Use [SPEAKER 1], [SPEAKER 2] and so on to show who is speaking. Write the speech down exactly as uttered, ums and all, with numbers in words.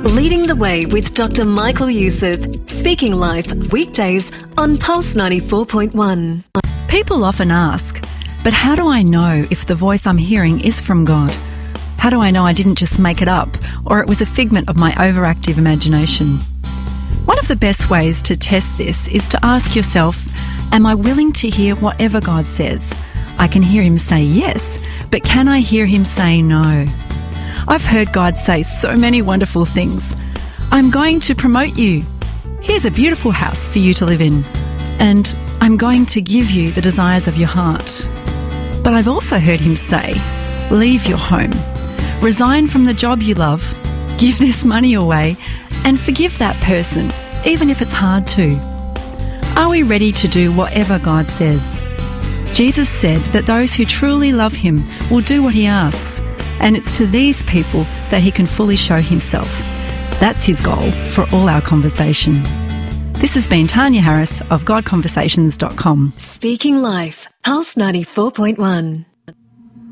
[SPEAKER 1] Leading the Way with Doctor Michael Youssef. Speaking Life, weekdays on Pulse ninety-four point one.
[SPEAKER 2] People often ask, but how do I know if the voice I'm hearing is from God? How do I know I didn't just make it up, or it was a figment of my overactive imagination? One of the best ways to test this is to ask yourself, am I willing to hear whatever God says? I can hear him say yes, but can I hear him say no? I've heard God say so many wonderful things. I'm going to promote you. Here's a beautiful house for you to live in. And I'm going to give you the desires of your heart. But I've also heard him say, leave your home, resign from the job you love, give this money away, and forgive that person, even if it's hard to. Are we ready to do whatever God says? Jesus said that those who truly love him will do what he asks. And it's to these people that he can fully show himself. That's his goal for all our conversation. This has been Tanya Harris of God Conversations dot com.
[SPEAKER 1] Speaking Life, Pulse ninety-four point one.